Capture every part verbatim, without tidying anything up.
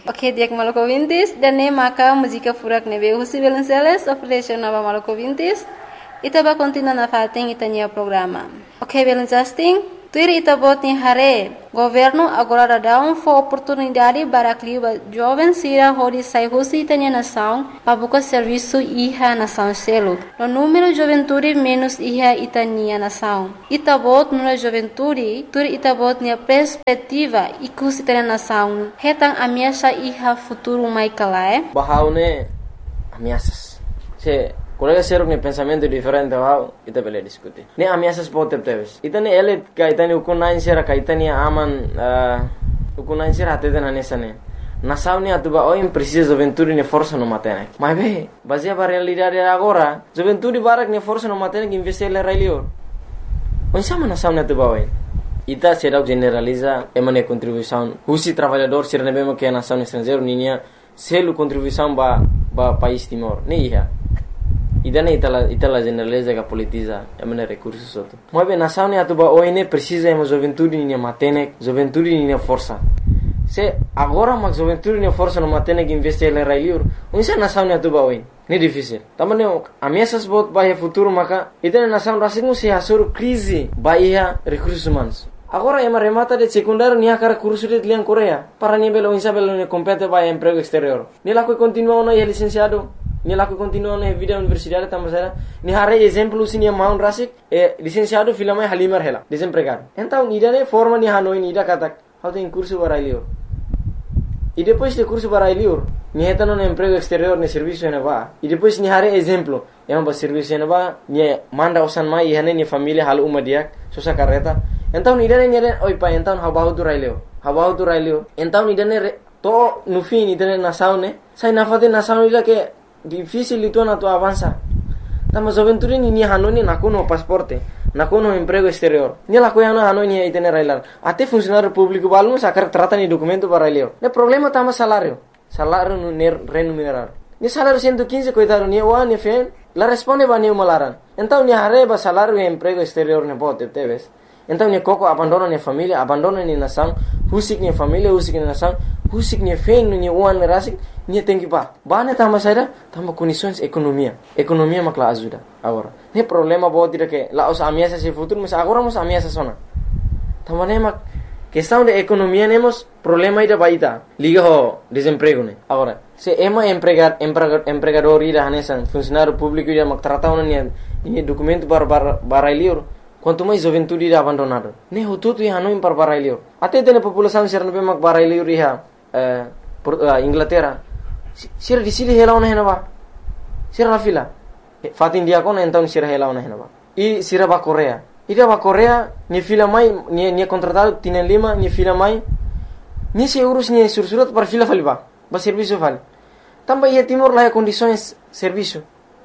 Ok, dia Maluku Vintis dan ne maka música furak nebe Husi Belenceles operation nova Maluku Vintis. Ita ba continua na fating itanya programa. Ok, Belencasting. Tuir ita bot ni hare. Governo agora dá um for oportunidade para que os jovens sira hori sai Husi itanya nação para buscar serviço iha nação selo. No número juventude menos iha itania nação. Ita bot no juventude, tuir ita bot ni perspectiva ikus itanya nação. Hetang ameaça iha futuro mai kalae. Bahaune ameaças. Se colega ser um pensamento diferente, wow, ita bele discutir. Ne ameaças pode ter. Ita ne ele ka ita ne ukunain sera ka ita ne aman ukunain sera até na nessa ne. Nação ne atuba oi precisa juventude ne força no matene. Mas be, baseia para realidade agora, juventude barak ne força no matene que investir le railio. Onde sama nação ne atuba oi. Ita será generaliza emane contribuição. Husi trabalhador ser ne bemo que a nação estrangeiro ninia selo contribuição ba ba país Timor. Ne ia. Idane itala itala generaliza que politiza emane recursos outro. Mas bem nação ne atuba oi ne precisa emo juventude ne matene, juventude ne força. Se agora mas juventude ne força no matene que investir le railio. Onde nação ne atuba oi. Ne difícil. Tamane ameaças bot bahia futuro maka itane nação rasingu se hasur crise bahia recursos humanos. Agora ema remata de secundário nia cara curso de liang Coreia para nível ou insabelo ne compete bahia emprego exterior. Ni lá que continua no licenciado. Ni laku continua na vida universidade tamasera ni hare exemplo sinia maun rasik e licenciado filama halimar hela desempregado então ida ne forma ni hanoi ni ida katak how tem curso barailio e depois de curso barailio ni hetano no emprego exterior ne serviço ne va e depois ni hare exemplo é um serviço ne va ni manda osan mai hane ni família hal uma dia sosa carreta então ida ne ni oi pa então how bahu durailio how bahu durailio então ida ne to no fim ida ne nação ne sai na fate nação ida que difícil itu na tu avança. Tama juventude ni ni hanoni nakuno pasporte, nakuno emprego exterior. Ni la coia na hanoni e tener railar. Até funcionário público balmo sacar trata ni documento para elio. Ne problema tama salário. Salário no ner remunerado. Ni salário cento e quinze coitado ni wa ni fen, la responde ba ni malaran. Então ni areba salário e emprego exterior ne bote teves. Então ni coco abandona ni família, abandona ni nação, husik ni família, husik ni nação, husik ni fen ni wan rasik. Ni tem que pá. Bane tama saída, tama condições economia. Economia makla ajuda agora. Ne problema boa tira que lá os ameaças se futuro, mas agora nos ameaças sona. Tama ne mak questão de economia nemos problema ida baita. Liga ho desemprego ne. Agora, se ema empregar empregador ida hanesan funcionário público ida mak trata ona ni ni documento para para barailio. Quanto mais juventude ida abandonado. Ne ho tudo e hanoim para barailio. Até tem população ser no be mak barailio riha eh Inglaterra. Sira di sini hela ona henaba. Sira la fila. Fatin dia kona então sira hela ona henaba. I sira ba Korea. Ida ba Korea ni fila mai ni ni contratado tienen lima ni fila mai. Ni se urus ni sursurat para fila faliba. Ba serviço fali. Tamba ia Timor lá condições serviço.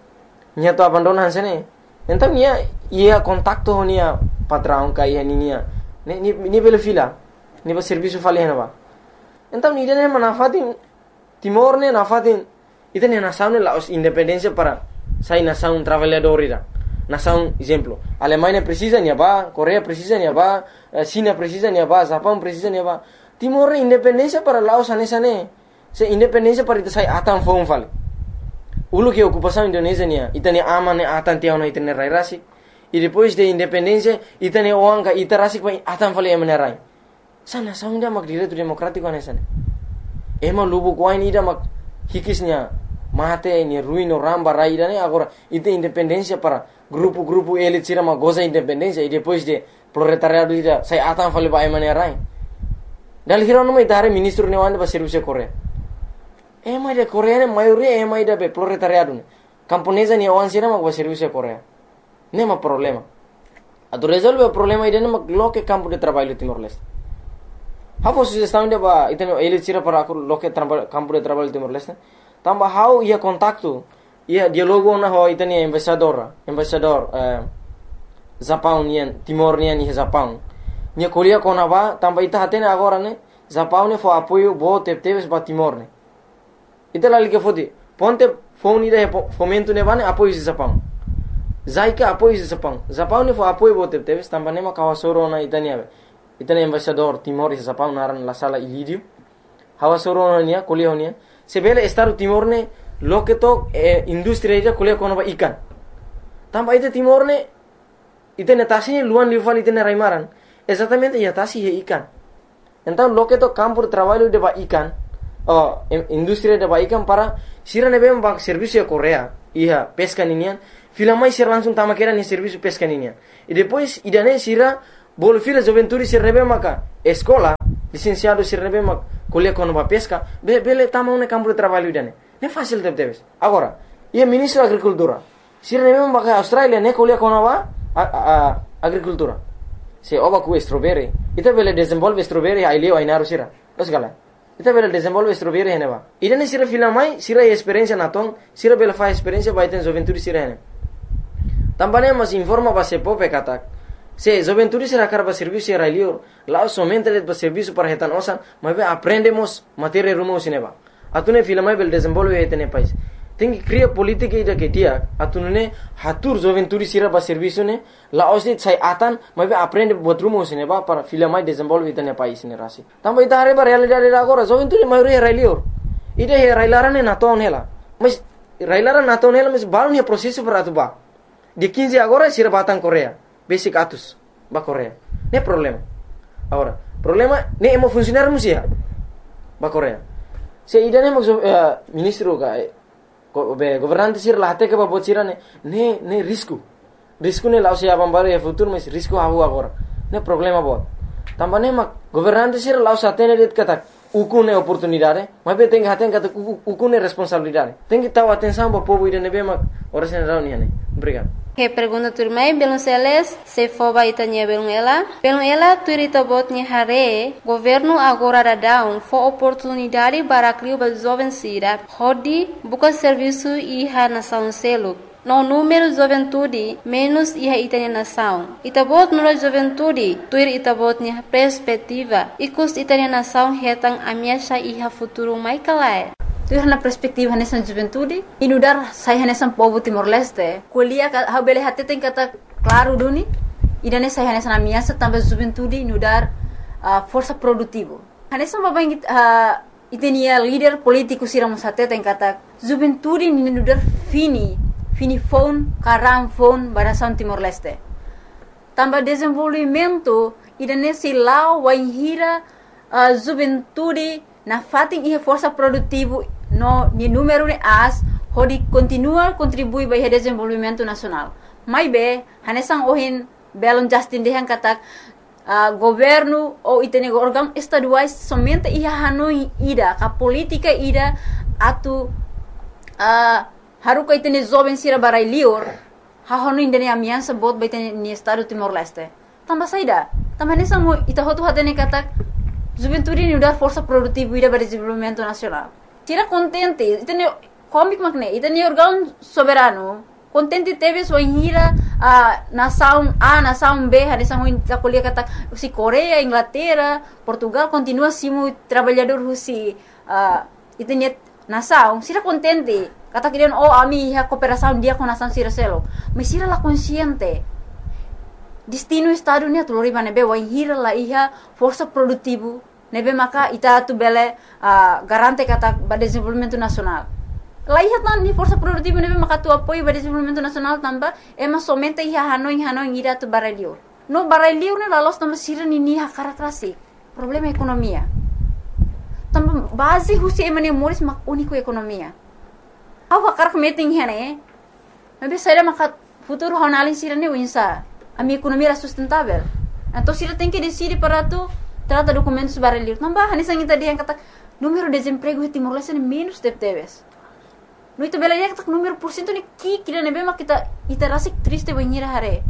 Ni to abandona hansene. Então ia ia contacto nia patrão ka ia ni nia. Ni ni ni bela fila. Ni ba serviço fali henaba. Então ni dene manafatin Timor ne nafatin ita ne nação ne la independência para sai nação trabalhador ira. Nação exemplo, Alemanha precisa nia ba, Coreia precisa nia ba, China precisa nia ba, Japão precisa nia ba. Timor ne independência para Laos anesa ne. Se independência para ita sai atan fong fal. Ulu que ocupação Indonésia nia, ita ne aman ne atan tiao na ita ne rai rasi. E depois de independência ita ne oang ka ita rasi pa atan fal emane rai. Sa nação dia mak direito democrático anesa ne. Ema lubu kuain ida mak hikisnya mate ni ruino ramba raida ne agora ite independência para grupo-grupo elit sira ma goza independência e depois de proletariado ida sai atan fale ba emane rai dal hiro no mai dare ministro ne wanda ba serviço Coreia ema de Coreia ne maioria ema ida be proletariado ne camponesa ne wan sira ma ba serviço Coreia ne ma problema ado resolve o problema ida ne ma loke campo de trabalho Timor-Leste. How sugestão de ba iteno ele tira para aku loke campo de trabalho Timor-Leste. Tamba how ia contacto ia dialogo na ho itenia embaixador, embaixador eh Japão nian Timor nian ni Japão. Nia kolia kona ba tamba ita hatena agora ne Japão ne fo apoio bo tepteves ba Timor ne. Ita lali que fodi ponte phone ida fomento ne bane apoio Japão. Zaika apoio Japão. Japão ne fo apoio bo tepteves tamba ne ma kawasoro na itania. Itania embaixador Timor e Japão naran la sala ilidio. hawa soro nia kuliah nia sebele Estado Timor ne loke to eh, industri ida kuliah kono ba ikan tamba ite Timor ne ite netasinya luan lival ite ne raimaran exatamente ya tasi he ikan então loke to campo de trabalho de ba ikan oh industri de ba ikan para sira ne bem ba serviço ya Korea iya pesca ninian fila mai sira langsung tama kera ni serviço pesca ninian e depois idane sira bol fila juventude sira ne bem maka escola licenciado sira ne bem maka kuliah kono ba pesca be bele tama un campo de trabalho idane ne fácil teve teves agora ia ministro agricultura sira ne bem maka Australia ne kuliah kono ba a, a, agricultura se oba ku strawberry ita bele desenvolve strawberry ai leo ai naru sira os gala ita bele desenvolve strawberry hene ba idane sira fila mai sira experiência na tong sira bele fa experiência ba iten juventude sira hene também mas informa ba se pope katak se juventude sira karba serviço era leo lá somente de ba serviço para hetan osan mas be aprendemos matéria rumo sineba atune fila mai bele desenvolve hetene país tem que criar política ida que dia atune hatur juventude sira ba serviço ne la osit sai atan mas be aprende botrumo sineba para fila mai desenvolve hetene país ne rasi também ida hare ba realidade agora juventude mai era leo ida he railarane na ton hela mas railara na ton hela mas balon he processo para atuba de quinze agora sira batang Korea basic atus ba Korea ne problema agora problema ne emo funcionar musia ba Korea se ida ne mo uh, ministro ka go, be governante sir la hate ke ba bocira ne ne ne risco risco ne lao se abambare e futuro mas risco hawo agora ne problema bo tambane ma governante sir lao sa tene det kata ukune oportunidade mas be tem haten kata ukune responsabilidade tem que taw atenção ba povo ida ne be ma ora se não ne obrigado. Que pergunta turmai belum seles se foba itanya belum ela belum ela turita botnya hare governo agora dadão fo oportunidade para criar ba jovem sira hodi buka serviço iha nação selo no número juventude menos iha itanya nação itabot nura juventude tuir itabotnya perspectiva ikus itanya nação hetang amiasha iha futuro mai kalai tu na perspektiva nessa juventude inudar saya nessa povo Timor Leste kuliah ha bele hate tem kata claro duni idane saya nessa amiasa também juventude inudar uh, força produtivo nessa babang uh, itenia líder político siramos hate tem kata juventude inudar fini fini phone karam phone barasan Timor Leste também desenvolvimento idane silau waihira uh, juventude na fating ihe força produtivo no ni número ne as hodi continua contribui para o desenvolvimento nacional mai be hanesang ohin belon Justin dehan katak uh, governo ou itene órgão estaduais somente iha hanoi ida ka política ida atu uh, haruka itene jovem sira barai lior ha hanoi indene amiança bot ba itene ni estado Timor Leste tamba saida tamba hanesang ita hotu hatene katak juventude ni udar força produtiva ida para desenvolvimento nacional tira contente itene comic makne itene órgão soberano contente teve sua hira a nação A nação B hanesang ita kuliah kata si Korea Inglaterra Portugal continua simu trabalhador husi uh, itene nação sira contente kata kirian oh ami ha cooperação dia com nação sira selo mas sira la consciente destino estado ni tu lori nebe wa hira la iha força produtivo nebe maka ita tu bele uh, garante kata ba desenvolvimento nacional la iha tan ni força produtivo nebe maka tu apoio ba desenvolvimento nacional tamba ema somente iha hanoi hanoi ira tu baralio no baralio ne la los tamba sira ni ni ha karakterasi problema ekonomia tamba base husi emane moris mak único ekonomia awa karak meeting hene nebe saira maka futuro honalin sira ne winsa a minha economia era sustentável. Então, se ela tem que decidir para tu, trata documentos para ler. Não vai, nessa kita dia kata número de desemprego em Timor Leste é menos de teves. No itu bela dia kata número por cento ni ki kira nebe mak kita ita rasik triste banhira hare.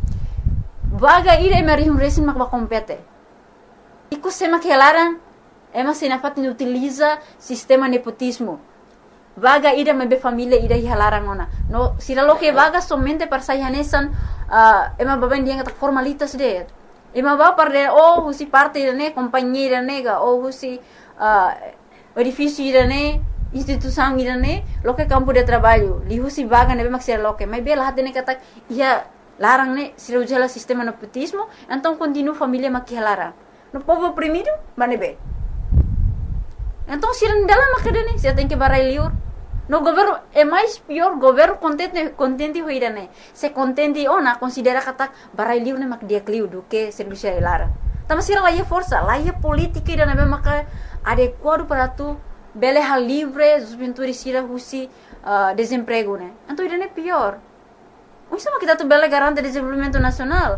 Vaga ira emari um resin mak ba compete. Iku sema que elaran ema se na fatin utiliza sistema nepotismo. Vaga ida mebe família ida hilarang ona. No, sira lo que vaga somente para sayanesan uh, ema baben dia kata formalitas de. Ema ba para oh husi parte ne companhia nega oh husi uh, edifício ida ne instituição ida ne lo que campo de trabalho. Li husi vaga nebe mak sira lo que. Mas bela hatene kata ia larang ne sira ujala sistema nepotismo, então continua família mak hilarang. No povo oprimido, manebe. Então, se não dela macadane, se tem que barai liur. No governo é mais pior, governo contente contente hoira né. Se contente ona considera kata barai liur né mak dia kliu do que serviço lara. Tama sira lá é força, lá é política ida né maka adequado para tu bele hal livre, juventude sira husi uh, desemprego né. Então ida né pior. O sama kita tu bele garante desenvolvimento nacional.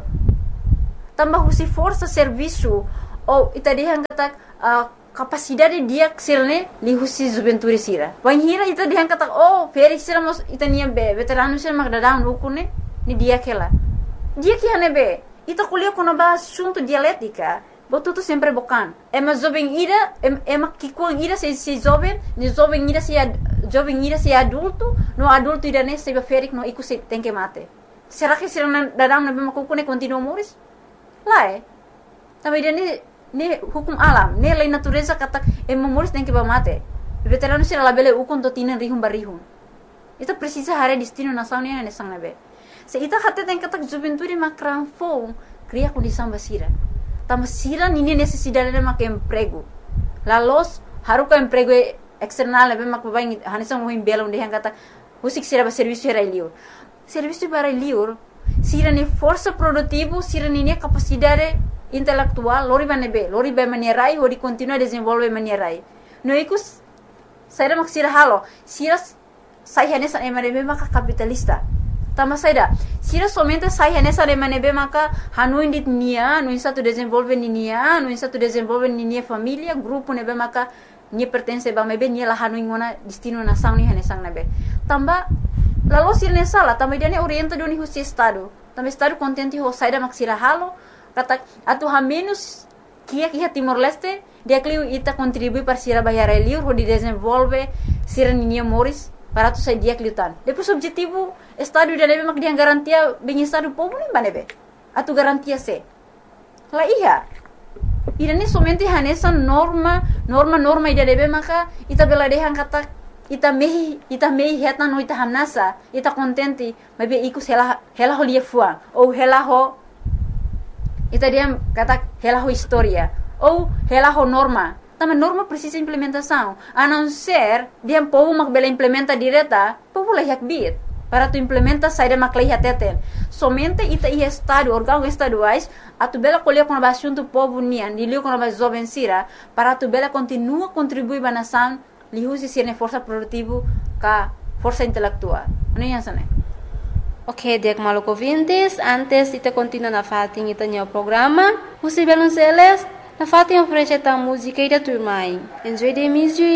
Tambah husi força serviço ou ita dihan kata uh, capacidade dia ksirne li husi juventude sira. Wan hira ita dihan kata oh feri sira mos ita nia be veterano sira mak dadang ukune ni dia kela. Dia que hane be ita kuliah kono ba assunto dialética. Botuto sempre bocan. Ema jovem ira ema kikuang ira se se jovem, ni jovem ira se jovem ira se adulto, no adulto ira ne se be feri no iku se tem que mate. Será que sira dadang na be makukune continua moris? Lá é. Também dia ni ni hukum alam, ni lei natureza kata e memoris tem que mate. Veterano sira labele ukon to tinan rihum barihum. Itu precisa hare destino nação ni ne sang nabe. Se ita kata tem kata juventude makran fo, cria condição basira. Tama sira ni necessidade de mak emprego. Lalos haruka emprego external nabe mak babai hanisang mohim bela onde kata usik sira ba serviço era liur. Serviço para liur, sira ni força produtivo, sira ni capacidade intelectual, lori ba nebe, lori ba manierai, hodi continua desenvolve manierai. No ikus, saida mak sira halo, sira sai hanesa emanebe maka capitalista. Tama saida, sira somente sai hanesa emanebe maka hanu indit nia, no satu desenvolve ni nia, no satu desenvolve ni nia família, grupo nebe maka ni pertence ba mebe ni la hanu ingona destino nação ni hanesang nebe. Tamba lalu sira ne sala, tamba dia ne orienta doni husi estado. Tamba estado contente ho saida mak sira halo. Kata atu ha menos kia kia Timor Leste dia kliu ita contribui para sira bayar liur ho di desenvolve sira ninia moris para tu sai dia kliutan. Depois objetivo estado dia nebe mak dia garantia bem estado povo nem banebe. Atu garantia se. La iya. Ida ni somente hanesa norma norma norma ida nebe maka ita bela dehan kata ita mehi ita mehi heta no ita hamnasa ita contente mabe ikus hela hela ho lia fuang ou hela ho ita dia kata hela ho história ou hela ho norma. Também norma precisa implementação. A não ser dia povo mak bela implementa direta, povo leh yakbit para tu implementa saída mak leh hateten. Somente ita i estado órgão estaduais a tu bela colher com assunto povo nian, dilio com a jovem sira para tu bela continua contribuir ba nação, li usi sirne força produtivo ka força intelectual. Ano yan sana? Ok, diak maluco ouvintes, antes ita continua na fating ita niya programa. Husi Belonceles, na fating oferece ta música ida turmai. Enjoy the music.